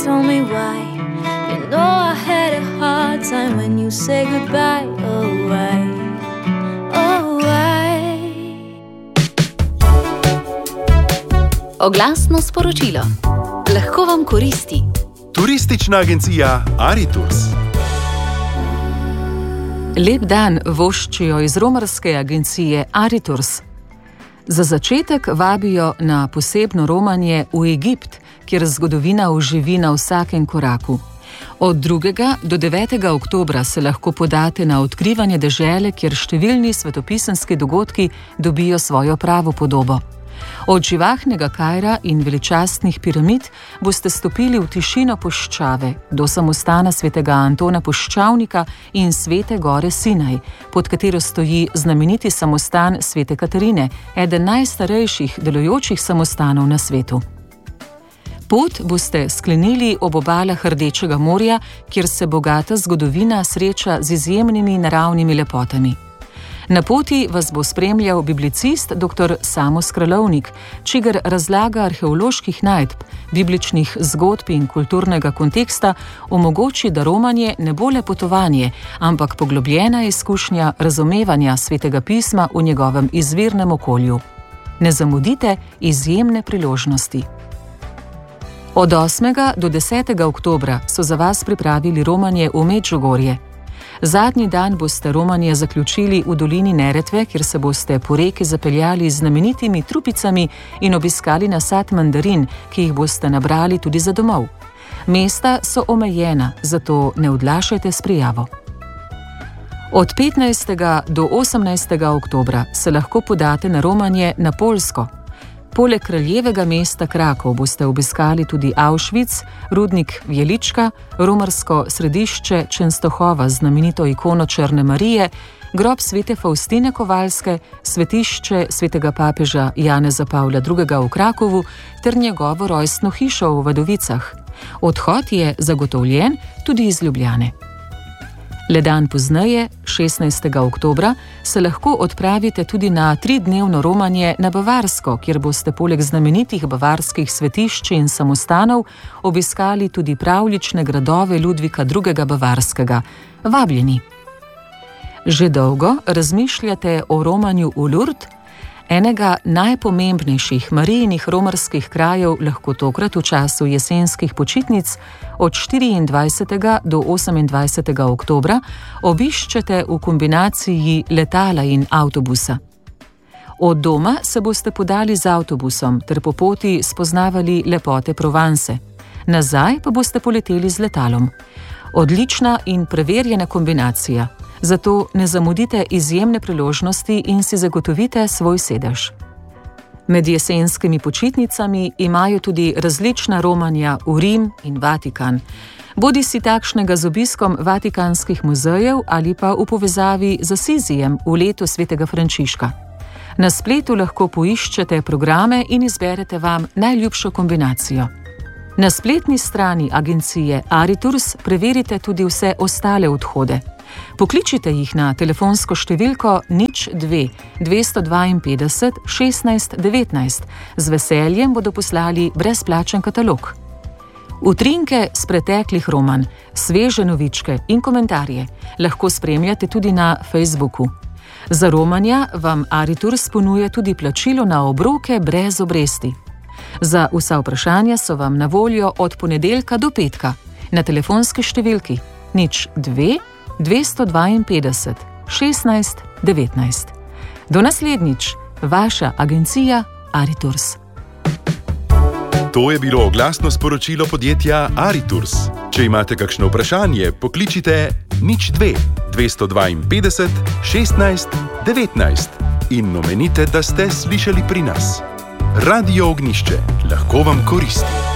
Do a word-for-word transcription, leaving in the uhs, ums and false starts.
told me why. You know I had a hard time when you say goodbye. Oh why, oh why. Oglasno sporočilo. Lahko vam koristi. Turistična agencija Aritours. Lep dan voščijo iz romarske agencije Aritours. Za začetek vabijo na posebno romanje v Egipt, kjer zgodovina oživi na vsakem koraku. Od drugega do devetega oktobra se lahko podate na odkrivanje dežele, kjer številni svetopisemski dogodki dobijo svojo pravo podobo. Od živahnega Kaira in veličastnih piramid boste stopili v tišino puščave do samostana svetega Antona Puščavnika in svete gore Sinaj, pod katero stoji znameniti samostan svete Katarine, eden najstarejših delujočih samostanov na svetu. Pot boste sklenili ob obalah Rdečega morja, kjer se bogata zgodovina sreča z izjemnimi naravnimi lepotami. Na poti vas bo spremljal biblicist dr. Samo Skralovnik, čigar razlaga arheoloških najdb, bibličnih zgodb in kulturnega konteksta omogoči, da romanje ne bo le potovanje, ampak poglobljena izkušnja razumevanja svetega pisma v njegovem izvirnem okolju. Ne zamudite izjemne priložnosti. Od osmega do desetega oktobra so za vas pripravili romanje v Medžugorje. Zadnji dan boste romanje zaključili v dolini Neretve, kjer se boste po reki zapeljali z znamenitimi trupicami in obiskali nasad mandarin, ki jih boste nabrali tudi za domov. Mesta so omejena, zato ne odlašajte s prijavo. Od petnajstega do osemnajstega oktobra se lahko podate na romanje na Poljsko. Poleg kraljevega mesta Krakov boste obiskali tudi Auschwitz, rudnik Vjelička, romarsko središče Čenstohova z znamenito ikono Črne Marije, grob svete Faustine Kovalske, svetišče svetega papeža Janeza Pavla drugega. v Krakovu ter njegovo rojstno hišo v Vadovicah. Odhod je zagotovljen tudi iz Ljubljane. Le dan pozneje, šestnajstega oktobra, se lahko odpravite tudi na tridnevno romanje na Bavarsko, kjer boste poleg znamenitih bavarskih svetišč in samostanov obiskali tudi pravljične gradove Ludvika drugega. Bavarskega. Vabljeni! Že dolgo razmišljate o romanju v Lourdes? Enega najpomembnejših Marijinih romarskih krajev lahko tokrat v času jesenskih počitnic od štiriindvajsetega do osemindvajsetega oktobra obiščete v kombinaciji letala in avtobusa. Od doma se boste podali z avtobusom ter po poti spoznavali lepote Provence. Nazaj pa boste poleteli z letalom. Odlična in preverjena kombinacija. Zato ne zamudite izjemne priložnosti in si zagotovite svoj sedež. Med jesenskimi počitnicami imajo tudi različna romanja v Rim in Vatikan. Bodi si takšnega z obiskom vatikanskih muzejev ali pa v povezavi z Asizijem v letu svetega Frančiška. Na spletu lahko poiščete programe in izberete vam najljubšo kombinacijo. Na spletni strani agencije Aritours preverite tudi vse ostale odhode. Pokličite jih na telefonsko številko nič dve dvesto dvainpetdeset šestnajst devetnajst. Z veseljem bodo poslali brezplačen katalog. Utrinke z preteklih romanj, sveže novičke in komentarje lahko spremljate tudi na Facebooku. Za romanja vam Aritours ponuja tudi plačilo na obroke brez obresti. Za vsa vprašanja so vam na voljo od ponedeljka do petka na telefonski številki nič dve dvesto dvainpetdeset šestnajst devetnajst. Do naslednjič, vaša agencija Aritours. To je bilo oglasno sporočilo podjetja Aritours. Če imate kakšno vprašanje, pokličite nič dve dvesto dvainpetdeset šestnajst devetnajst in omenite, da ste slišali pri nas. Radio Ognjišče lahko vam koristi.